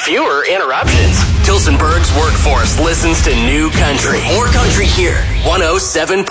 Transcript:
fewer interruptions. Tilsonburg's workforce listens to New Country. More country here. 107.